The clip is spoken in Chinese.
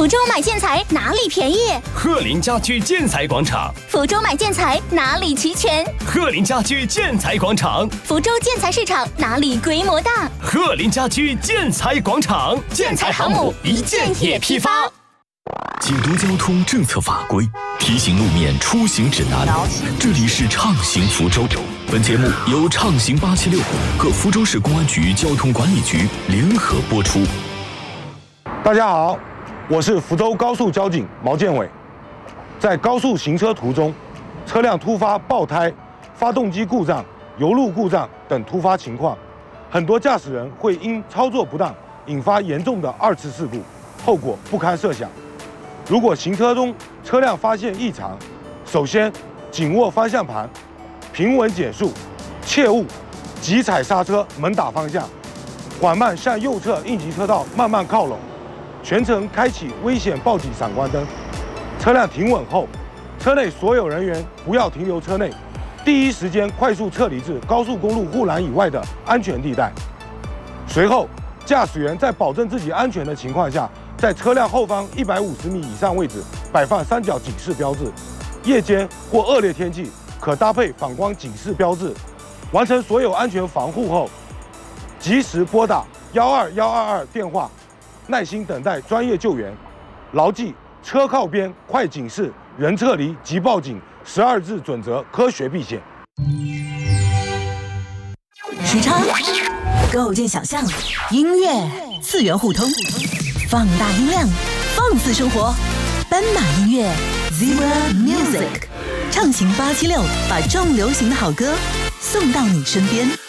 福州买建材哪里便宜？ 鹤林家居建材广场。 福州买建材哪里齐全？ 鹤林家居建材广场。 福州建材市场哪里规模大？ 鹤林家居建材广场。 建材航母一件也批发。 解读交通政策法规，提醒路面出行指南。这里是畅行福州。本节目由畅行876和福州市公安局交通管理局联合播出。 大家好，我是福州高速交警毛建伟。在高速行车途中，车辆突发爆胎、发动机故障、油路故障等突发情况，很多驾驶人会因操作不当引发严重的2次事故，后果不堪设想。如果行车中车辆发现异常，首先紧握方向盘，平稳减速，切勿急踩刹车猛打方向，缓慢向右侧应急车道慢慢靠拢，全程开启危险报警闪光灯。车辆停稳后，车内所有人员不要停留车内，第一时间快速撤离至高速公路护栏以外的安全地带。随后，驾驶员在保证自己安全的情况下，在车辆后方150米以上位置摆放3角警示标志。夜间或恶劣天气，可搭配反光警示标志。完成所有安全防护后，及时拨打12122电话，耐心等待专业救援。牢记车靠边快警示，人撤离即报警，12字准则科学避险。 时差构建想象，音乐次元互通，放大音量，放肆生活。斑马音乐 Zebra Music， 畅行876，把重流行的好歌送到你身边。